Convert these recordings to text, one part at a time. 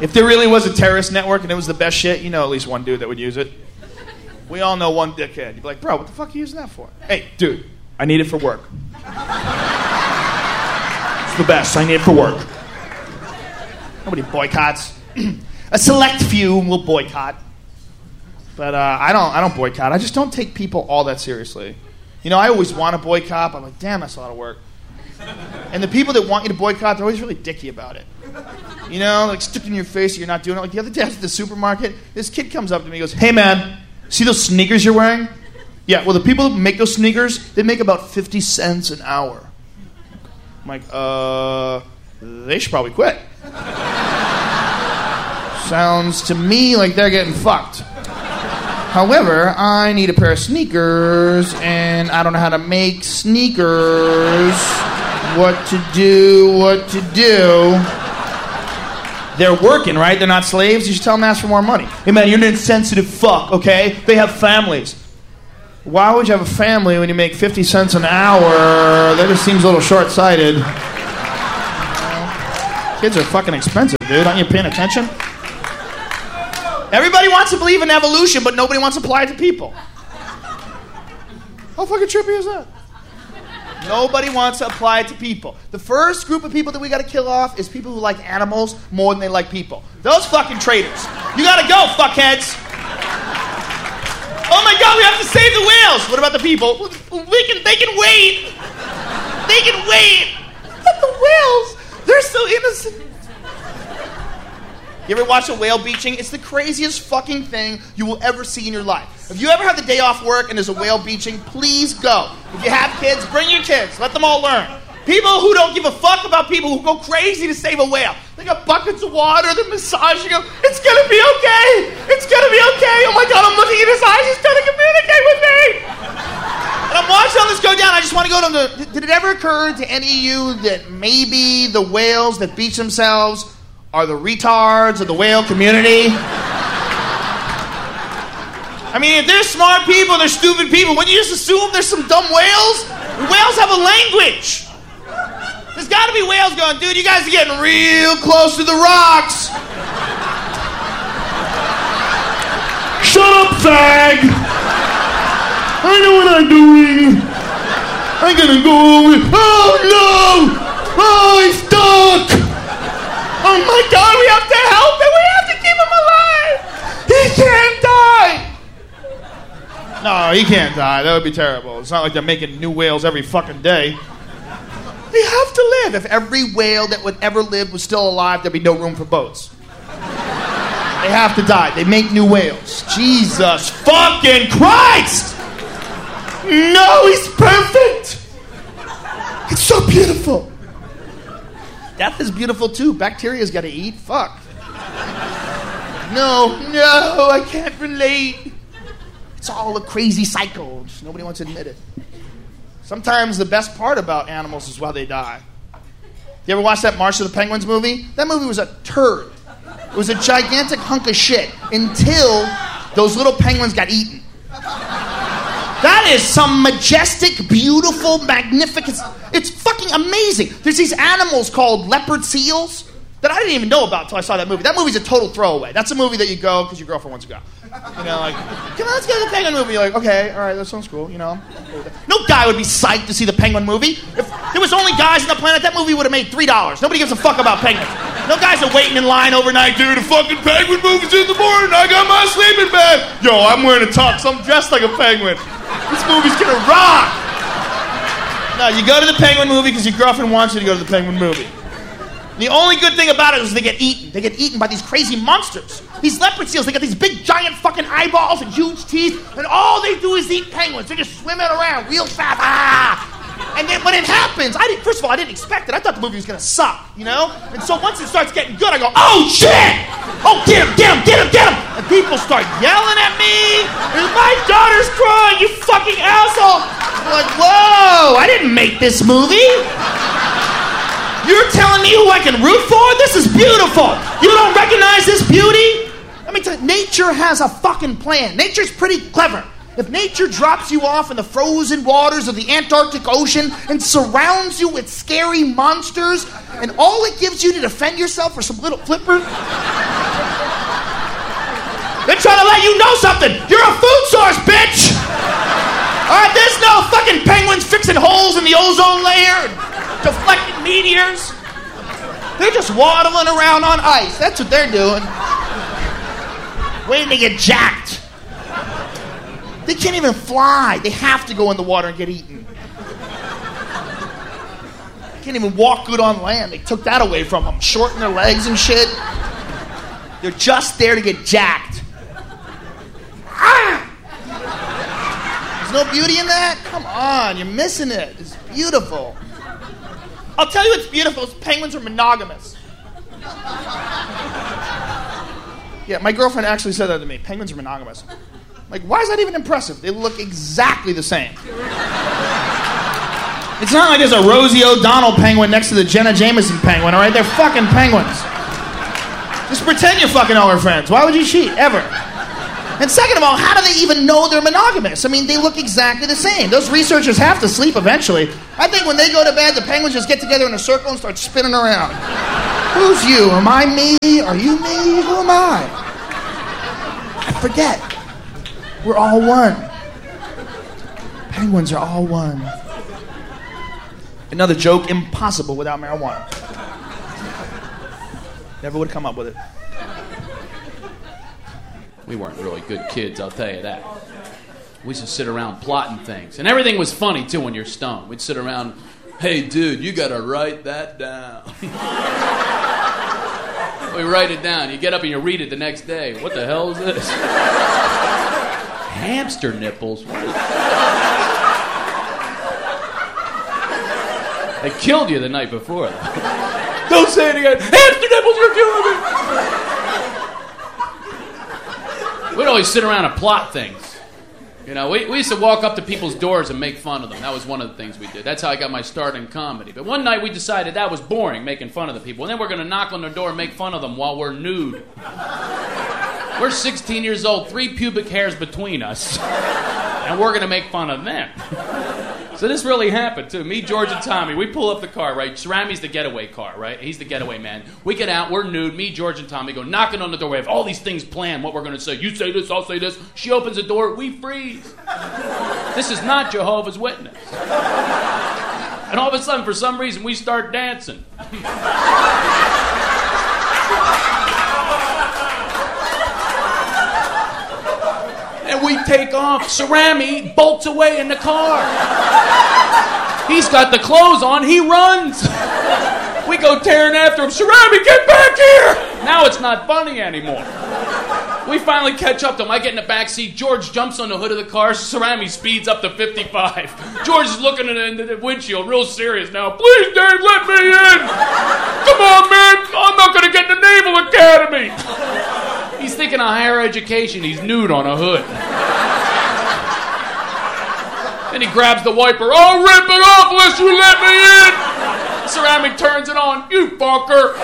If there really was a terrorist network and it was the best shit, you know at least one dude that would use it. We all know one dickhead. You'd be like, bro, what the fuck are you using that for? Hey, dude, I need it for work. It's the best. I need it for work. Nobody boycotts. A select few will boycott. But I don't boycott. I just don't take people all that seriously. You know, I always want to boycott, but I'm like, damn, that's a lot of work. And the people that want you to boycott, they're always really dicky about it. You know, like sticking in your face, you're not doing it. Like the other day I was at the supermarket, this kid comes up to me and goes, hey man, see those sneakers you're wearing? Yeah, well the people who make those sneakers, they make about 50 cents an hour. I'm like, they should probably quit. Sounds to me like they're getting fucked. However, I need a pair of sneakers, and I don't know how to make sneakers. What to do. They're working, right? They're not slaves. You should tell them to ask for more money. Hey, man, you're an insensitive fuck, okay? They have families. Why would you have a family when you make 50 cents an hour? That just seems a little short-sighted. Kids are fucking expensive, dude. Aren't you paying attention? Everybody wants to believe in evolution, but nobody wants to apply it to people. How fucking trippy is that? Nobody wants to apply it to people. The first group of people that we got to kill off is people who like animals more than they like people. Those fucking traitors. You got to go, fuckheads. Oh my God, we have to save the whales. What about the people? They can wait. They can wait. But the whales, they're so innocent. You ever watch a whale beaching? It's the craziest fucking thing you will ever see in your life. If you ever have the day off work and there's a whale beaching, please go. If you have kids, bring your kids. Let them all learn. People who don't give a fuck about people who go crazy to save a whale. They got buckets of water, they're massaging him. It's gonna be okay. It's gonna be okay. Oh my God, I'm looking in his eyes. He's gonna communicate with me. And I'm watching all this go down. I just want to go to the... Did it ever occur to any of you that maybe the whales that beach themselves are the retards of the whale community? I mean, if they're smart people, they're stupid people. Wouldn't you just assume there's some dumb whales? Whales have a language. There's got to be whales going, dude, you guys are getting real close to the rocks. Shut up, fag. I know what I'm doing. I'm gonna go over. Oh, no. Oh, he's stuck. Oh my God, we have to help him. We have to keep him alive. He can't die. No, he can't die. That would be terrible. It's not like they're making new whales every fucking day. They have to live. If every whale that would ever live was still alive, there'd be no room for boats. They have to die. They make new whales. Jesus fucking Christ! No, he's perfect. It's so beautiful. Death is beautiful too. Bacteria's got to eat. Fuck. No, I can't relate. It's all a crazy cycle. Just nobody wants to admit it. Sometimes the best part about animals is why they die. You ever watch that March of the Penguins movie? That movie was a turd. It was a gigantic hunk of shit until those little penguins got eaten. That is some majestic, beautiful, magnificent... It's fucking amazing. There's these animals called leopard seals that I didn't even know about until I saw that movie. That movie's a total throwaway. That's a movie that you go because your girlfriend wants to go. You know, like, come on, let's go to the Penguin movie. You're like, okay, all right, that sounds cool, you know. No guy would be psyched to see the Penguin movie. If there was only guys on the planet, that movie would have made $3. Nobody gives a fuck about penguins. No guys are waiting in line overnight, dude. The fucking Penguin movie's in the morning. I got my sleeping bag. Yo, I'm wearing a tux. I'm dressed like a penguin. This movie's gonna rock. No, you go to the Penguin movie because your girlfriend wants you to go to the Penguin movie. The only good thing about it is they get eaten. They get eaten by these crazy monsters. These leopard seals, they got these big, giant fucking eyeballs and huge teeth, and all they do is eat penguins. They're just swimming around real fast. And then when it happens, first of all, I didn't expect it. I thought the movie was going to suck, you know? And so once it starts getting good, I go, oh, shit! Oh, get him! And people start yelling at me. And my daughter's crying, you fucking asshole! I'm like, whoa, I didn't make this movie. You're telling me who I can root for? This is beautiful. You don't recognize this beauty? Let me tell you, nature has a fucking plan. Nature's pretty clever. If nature drops you off in the frozen waters of the Antarctic Ocean and surrounds you with scary monsters, and all it gives you to defend yourself are some little flippers, They're trying to let you know something. You're a food source, bitch. All right, there's no fucking penguins fixing holes in the ozone layer, deflecting meteors. They're just waddling around on ice. That's what they're doing. Waiting to get jacked. They can't even fly. They have to go in the water and get eaten. They can't even walk good on land. They took that away from them. Shorten their legs and shit. They're just there to get jacked. Ah! There's no beauty in that? Come on, you're missing it. It's beautiful. I'll tell you what's beautiful is penguins are monogamous. Yeah, my girlfriend actually said that to me. Penguins are monogamous. Like, why is that even impressive? They look exactly the same. It's not like there's a Rosie O'Donnell penguin next to the Jenna Jameson penguin, all right? They're fucking penguins. Just pretend you're fucking all her friends. Why would you cheat, ever? And second of all, how do they even know they're monogamous? I mean, they look exactly the same. Those researchers have to sleep eventually. I think when they go to bed, the penguins just get together in a circle and start spinning around. Who's you? Am I me? Are you me? Who am I? I forget. We're all one. Penguins are all one. Another joke, impossible without marijuana. Never would have come up with it. We weren't really good kids, I'll tell you that. We used to sit around plotting things. And everything was funny, too, when you're stoned. We'd sit around, hey, dude, you got to write that down. We write it down. You get up and you read it the next day. What the hell is this? Hamster nipples? What is... They killed you the night before. Don't say it again. Hamster nipples, you're killing me. We'd always sit around and plot things. You know, we used to walk up to people's doors and make fun of them. That was one of the things we did. That's how I got my start in comedy. But one night we decided that was boring, making fun of the people. And then we're going to knock on their door and make fun of them while we're nude. We're 16 years old, 3 pubic hairs between us. And we're going to make fun of them. So this really happened, too. Me, George, and Tommy, we pull up the car, right? Cerami's the getaway car, right? He's the getaway man. We get out, we're nude. Me, George, and Tommy go knocking on the door. We have all these things planned, what we're going to say. You say this, I'll say this. She opens the door, we freeze. This is not Jehovah's Witness. And all of a sudden, for some reason, we start dancing. And we take off. Cerami bolts away in the car. He's got the clothes on. He runs. We go tearing after him. Cerami, get back here! Now it's not funny anymore. We finally catch up to him. I get in the back seat. George jumps on the hood of the car. Cerami speeds up to 55. George is looking at the windshield real serious now. Please, Dave, let me in! Come on, man! I'm not going to get in the Naval Academy! He's thinking of higher education. He's nude on a hood. Then he grabs the wiper. I'll rip it off unless you let me in! Ceramic turns it on. You fucker!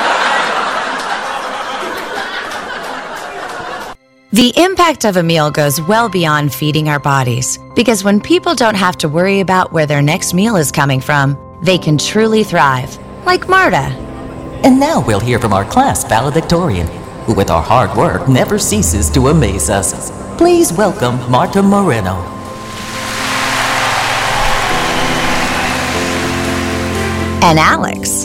The impact of a meal goes well beyond feeding our bodies, because when people don't have to worry about where their next meal is coming from, they can truly thrive, like Marta. And now we'll hear from our class valedictorian, who with our hard work never ceases to amaze us. Please welcome Marta Moreno. And Alex.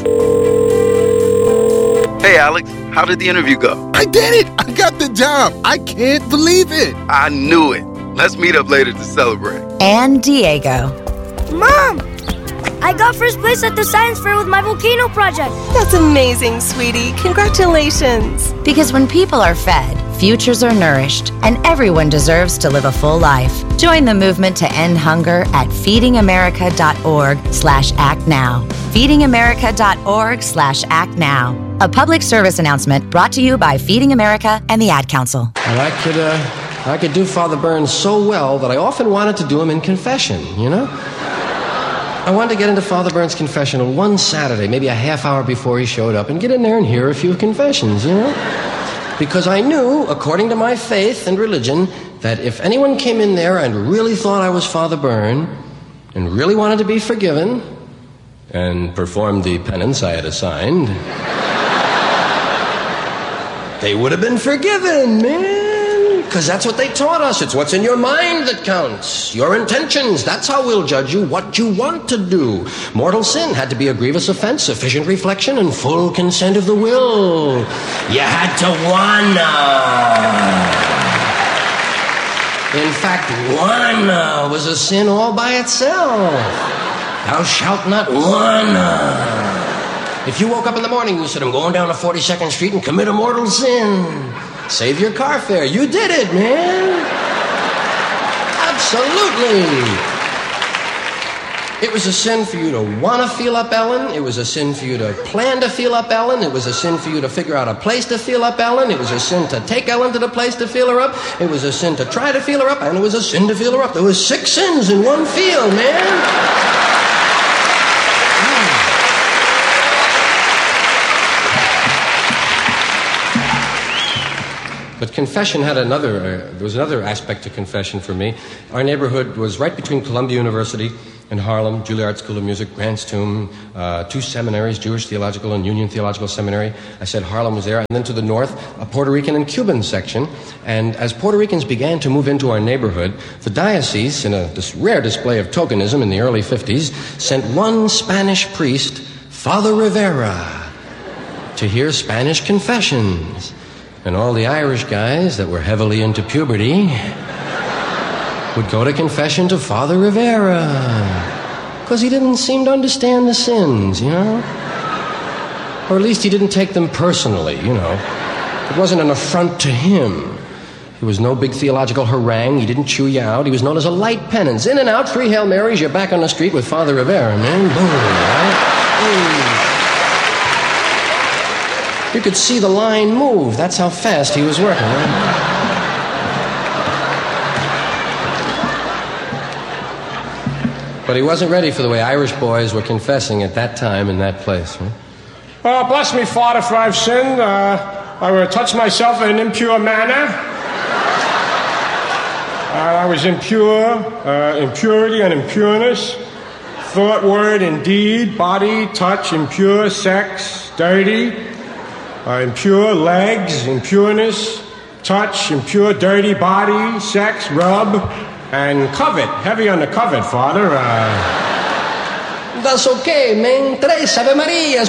Hey, Alex. How did the interview go? I did it! I got the job! I can't believe it! I knew it. Let's meet up later to celebrate. And Diego. Mom! I got first place at the science fair with my volcano project. That's amazing, sweetie. Congratulations. Because when people are fed, futures are nourished, and everyone deserves to live a full life. Join the movement to end hunger at feedingamerica.org/actnow. feedingamerica.org/actnow. A public service announcement brought to you by Feeding America and the Ad Council. And I could do Father Burns so well that I often wanted to do him in confession, you know? I wanted to get into Father Burns' confessional one Saturday, maybe a half hour before he showed up, and get in there and hear a few confessions, you know? Because I knew, according to my faith and religion, that if anyone came in there and really thought I was Father Byrne, and really wanted to be forgiven, and performed the penance I had assigned, they would have been forgiven, man. because that's what they taught us. It's what's in your mind that counts. Your intentions, that's how we'll judge you, what you want to do. Mortal sin had to be a grievous offense, sufficient reflection, and full consent of the will. You had to wanna. In fact, wanna was a sin all by itself. Thou shalt not wanna. If you woke up in the morning and you said, I'm going down to 42nd Street and commit a mortal sin, save your car fare. You did it, man. Absolutely. It was a sin for you to want to feel up Ellen. It was a sin for you to plan to feel up Ellen. It was a sin for you to figure out a place to feel up Ellen. It was a sin to take Ellen to the place to feel her up. It was a sin to try to feel her up. And it was a sin to feel her up. There was 6 sins in one feel, man. But confession had there was another aspect to confession for me. Our neighborhood was right between Columbia University and Harlem, Juilliard School of Music, Grant's Tomb, 2 seminaries, Jewish Theological and Union Theological Seminary. I said Harlem was there. And then to the north, a Puerto Rican and Cuban section. And as Puerto Ricans began to move into our neighborhood, the diocese, in this rare display of tokenism in the early 50s, sent one Spanish priest, Father Rivera, to hear Spanish confessions. And all the Irish guys that were heavily into puberty would go to confession to Father Rivera. Because he didn't seem to understand the sins, you know? Or at least he didn't take them personally, you know? It wasn't an affront to him. It was no big theological harangue. He didn't chew you out. He was known as a light penance. In and out, 3 Hail Marys, you're back on the street with Father Rivera, man. Boom, right? Boom. You could see the line move. That's how fast he was working, right? But he wasn't ready for the way Irish boys were confessing at that time in that place, right? Bless me, Father, for I've sinned. I will touch myself in an impure manner. I was impure, impurity and impureness. Thought, word, and deed, body, touch, impure, sex, dirty. Impure legs, impureness, touch, impure, dirty body, sex, rub, and covet. Heavy on the covet, Father. That's okay, man. 3 Ave Marias.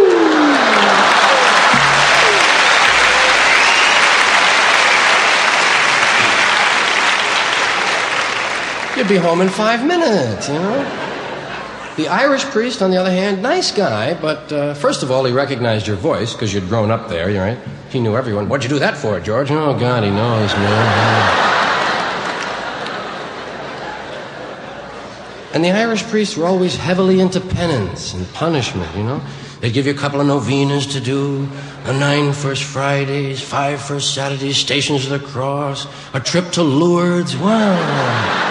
You'd be home in 5 minutes, you know? The Irish priest, on the other hand, nice guy, but first of all, he recognized your voice because you'd grown up there, right? He knew everyone. What'd you do that for, George? Oh, God, he knows, man. And the Irish priests were always heavily into penance and punishment, you know? They'd give you a couple of novenas to do, 9 First Fridays, 5 First Saturdays, Stations of the Cross, a trip to Lourdes. Wow.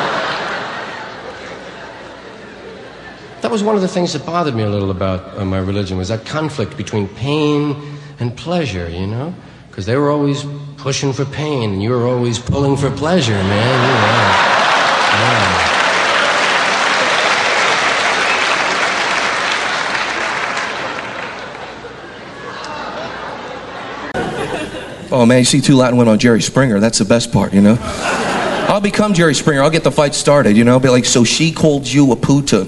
That was one of the things that bothered me a little about my religion, was that conflict between pain and pleasure, you know? Because they were always pushing for pain, and you were always pulling for pleasure, man. Yeah. Oh, man, you see 2 Latin women on Jerry Springer. That's the best part, you know? I'll become Jerry Springer. I'll get the fight started, you know? Be like, so she called you a puta.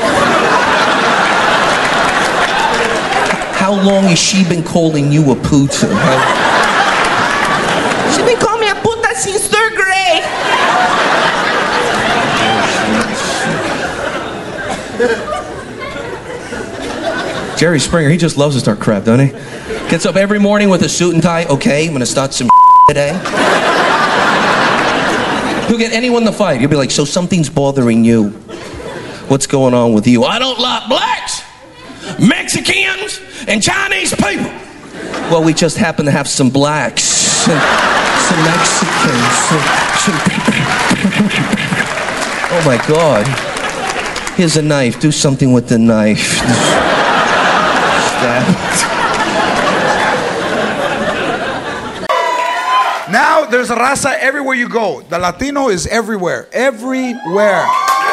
How long has she been calling you a puta? She's been calling me a puta since 3rd grade. Jerry Springer, he just loves to start crap, doesn't he? Gets up every morning with a suit and tie. Okay, I'm gonna start some today. He'll get anyone to fight. He'll be like, so something's bothering you. What's going on with you? I don't like blacks, Mexicans, and Chinese people. Well, we just happen to have some blacks, some Mexicans. Oh my God. Here's a knife. Do something with the knife. Stab. Now there's a raza everywhere you go. The Latino is everywhere. Everywhere.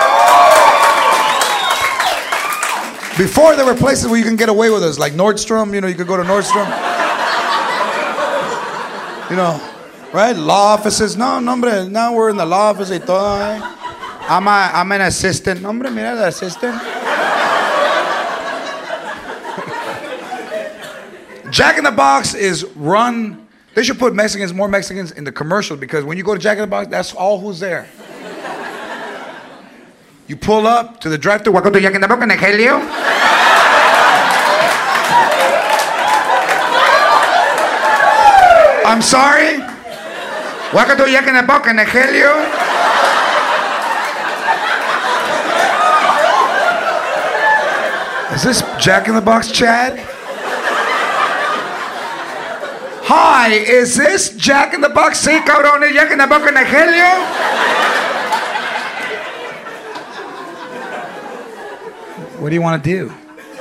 Before there were places where you can get away with us, like Nordstrom, you know, you could go to Nordstrom. You know, Right? Law offices. No, hombre. Now we're in the law office y todo, eh? I'm an assistant. Hombre, mira the assistant. Jack in the Box is run. They should put more Mexicans in the commercial because when you go to Jack in the Box, that's all who's there. You pull up to the drive-thru. Welcome to Jack in the Box, can I help you? I'm sorry. Welcome to Jack in the Box, can I help you? Is this Jack in the Box, Chad? Hi, is this Jack in the Box? Sí, cabrón, Jack in the Box, can I help you? What do you want to do?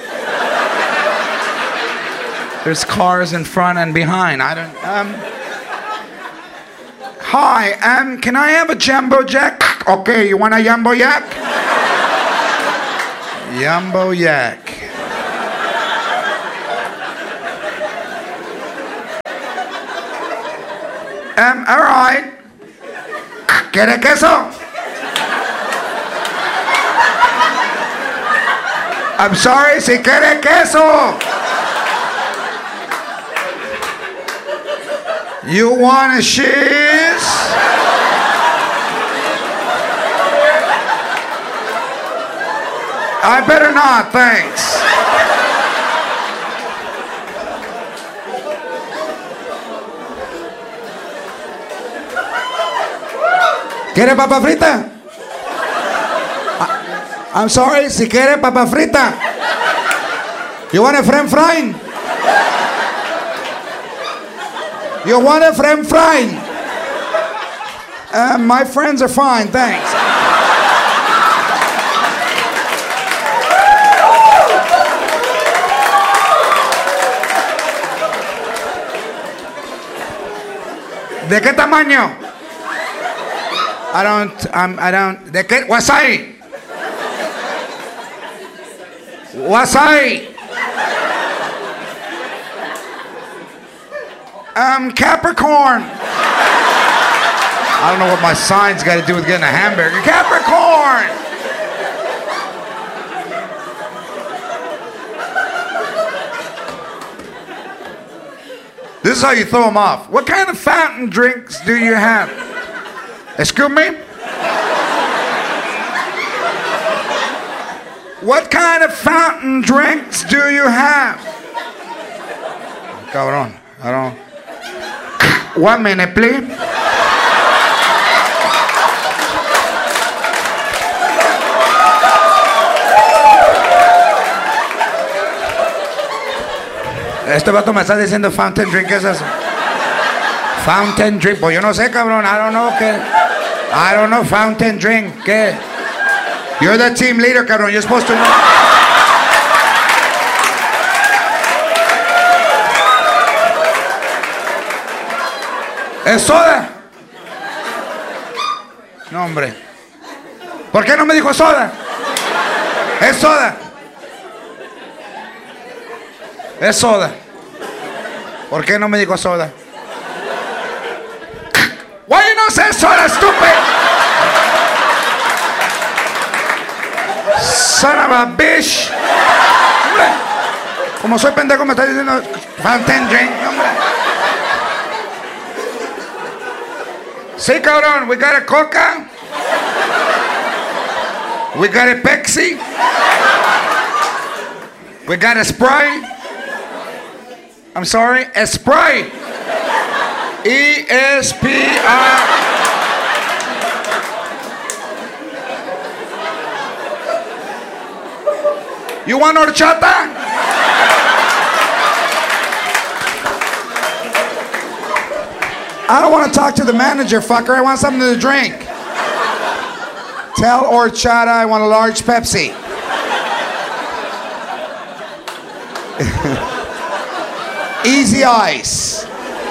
There's cars in front and behind. I don't. Hi, can I have a Jumbo Jack? Okay, you want a Jumbo Jack? Jumbo Jack. All right. ¿Quiere queso? I'm sorry, si quiere queso. You want a cheese? I better not, thanks. ¿Quiere papa frita? I'm sorry, si quiere papa frita. You want a french fry? You want a french fry? My friends are fine, thanks. ¿De qué tamaño? I don't. ¿De qué? Wasai. Wasai. Capricorn. I don't know what my sign's got to do with getting a hamburger. Capricorn. This is how you throw them off. What kind of fountain drinks do you have? Excuse me? What kind of fountain drinks do you have? Cabrón, I don't. 1 minute, please. Este vato me está diciendo fountain drink, ¿qué es eso? Fountain drink, pues yo no sé, cabrón, I don't know qué. I don't know, fountain drink, ¿qué? You're the team leader, cabrón, you're supposed to know. ¿Es soda? No, hombre. ¿Por qué no me dijo soda? ¿Es soda? Es soda. ¿Por qué no me dijo soda? Why you not say soda, stupid? Son of a bitch. Hombre, como soy pendejo me está diciendo fountain drink, hombre. Sí, cabrón, we got a Coca. We got a Pepsi. We got a Sprite. I'm sorry, a Sprite. E-S-P-R. You want horchata? I don't want to talk to the manager, fucker. I want something to drink. Tell horchata I want a large Pepsi. Easy ice.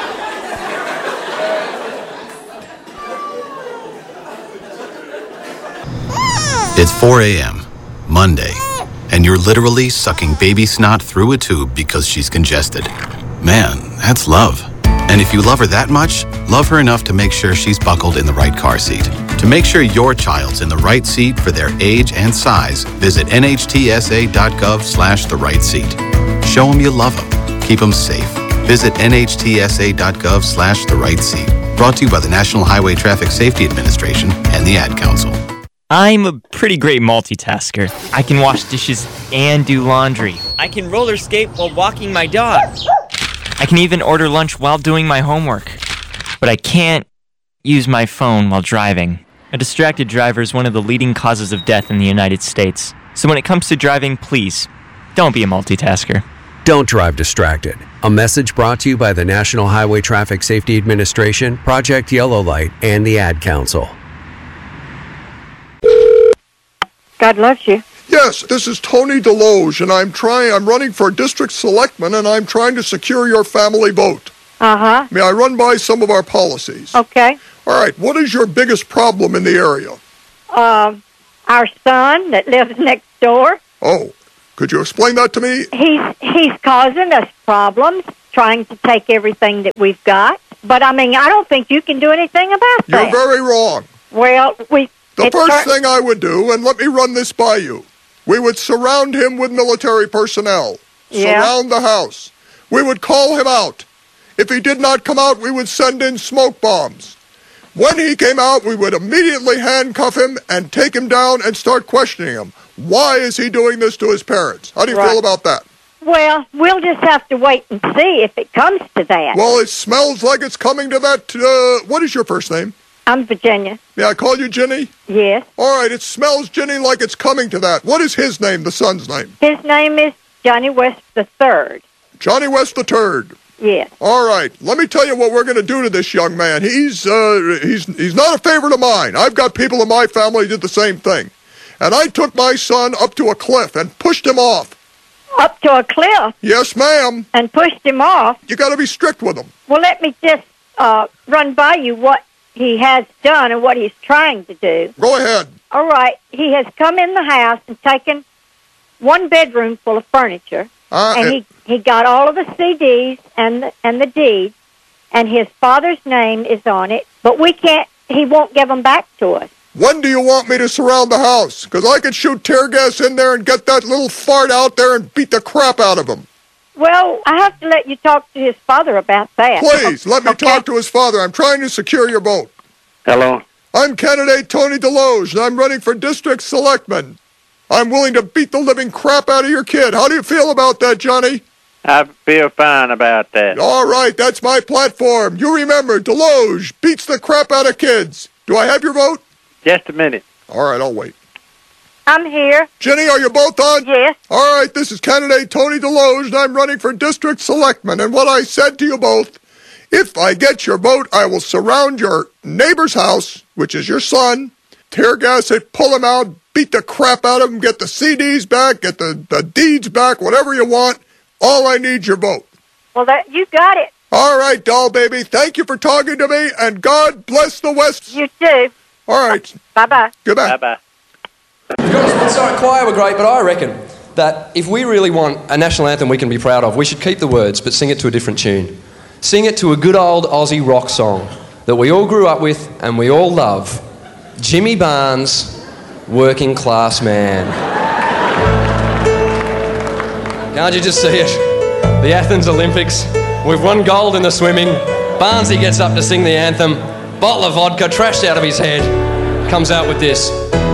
It's 4 a.m., Monday, and you're literally sucking baby snot through a tube because she's congested. Man, that's love. And if you love her that much, love her enough to make sure she's buckled in the right car seat. To make sure your child's in the right seat for their age and size, visit nhtsa.gov/the right seat. Show them you love them. Keep them safe. Visit nhtsa.gov/the right seat. Brought to you by the National Highway Traffic Safety Administration and the Ad Council. I'm a pretty great multitasker. I can wash dishes and do laundry. I can roller skate while walking my dog. I can even order lunch while doing my homework. But I can't use my phone while driving. A distracted driver is one of the leading causes of death in the United States. So when it comes to driving, please, don't be a multitasker. Don't drive distracted. A message brought to you by the National Highway Traffic Safety Administration, Project Yellow Light, and the Ad Council. God loves you. Yes, this is Tony DeLoge, and I'm running for district selectman, and I'm trying to secure your family vote. Uh-huh. May I run by some of our policies? Okay. All right, what is your biggest problem in the area? Our son that lives next door. Oh, could you explain that to me? He's causing us problems, trying to take everything that we've got. But, I mean, I don't think you can do anything about that. You're very wrong. Well, The first thing I would do, and let me run this by you, we would surround him with military personnel. Yeah. Surround the house. We would call him out. If he did not come out, we would send in smoke bombs. When he came out, we would immediately handcuff him and take him down and start questioning him. Why is he doing this to his parents? How do you feel about that? Well, we'll just have to wait and see if it comes to that. Well, it smells like it's coming to that. What is your first name? I'm Virginia. May I call you Ginny? Yes. All right, it smells, Ginny, like it's coming to that. What is his name, the son's name? His name is Johnny West III. Johnny West III. Yes. All right, let me tell you what we're going to do to this young man. He's not a favorite of mine. I've got people in my family who did the same thing. And I took my son up to a cliff and pushed him off. Up to a cliff? Yes, ma'am. And pushed him off? You got to be strict with him. Well, let me just run by you what he has done and what he's trying to do. Go ahead. All right. He has come in the house and taken one bedroom full of furniture, and he got all of the CDs and the deeds, and his father's name is on it, but he won't give them back to us. When do you want me to surround the house? Because I could shoot tear gas in there and get that little fart out there and beat the crap out of him. Well, I have to let you talk to his father about that. Please, let me talk to his father. I'm trying to secure your vote. Hello? I'm candidate Tony DeLoge, and I'm running for district selectman. I'm willing to beat the living crap out of your kid. How do you feel about that, Johnny? I feel fine about that. All right, that's my platform. You remember, DeLoge beats the crap out of kids. Do I have your vote? Just a minute. All right, I'll wait. I'm here. Jenny, are you both on? Yes. All right, this is candidate Tony DeLoge, and I'm running for district selectman. And what I said to you both, if I get your vote, I will surround your neighbor's house, which is your son, tear gas it, pull him out, beat the crap out of him, get the CDs back, get the deeds back, whatever you want. All I need your vote. Well, you got it. All right, doll baby. Thank you for talking to me, and God bless the West. You too. All right. Bye-bye. Goodbye. Bye-bye. To be honest, Woodstock Choir were great, but I reckon that if we really want a national anthem we can be proud of, we should keep the words, but sing it to a different tune. Sing it to a good old Aussie rock song that we all grew up with and we all love. Jimmy Barnes, Working Class Man. Can't you just see it? The Athens Olympics. We've won gold in the swimming. Barnesy gets up to sing the anthem. Bottle of vodka trashed out of his head. Comes out with this.